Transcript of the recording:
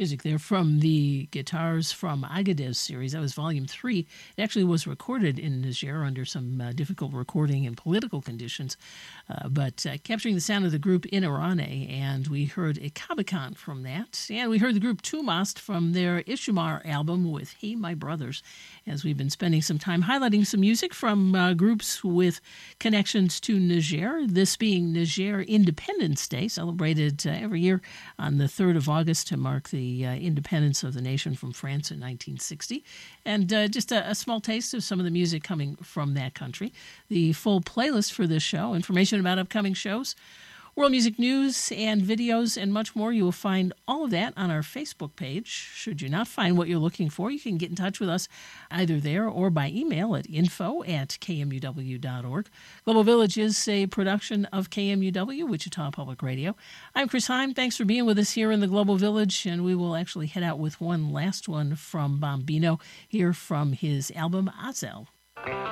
Music there from the Guitars from Agadez series. That was Volume 3. It actually was recorded in Niger under some difficult recording and political conditions, but capturing the sound of the group Inarane, and we heard Ekabakan from that. And we heard the group Tumast from their Ishumar album with Hey My Brothers, as we've been spending some time highlighting some music from groups with connections to Niger, this being Niger Independence Day, celebrated every year on the 3rd of August to mark the independence of the nation from France in 1960. And just a small taste of some of the music coming from that country. The full playlist for this show, information about upcoming shows, world music news and videos, and much more. You will find all of that on our Facebook page. Should you not find what you're looking for, you can get in touch with us either there or by email at info@kmuw.org. Global Village is a production of KMUW, Wichita Public Radio. I'm Chris Heim. Thanks for being with us here in the Global Village, and we will actually head out with one last one from Bombino here from his album Azel.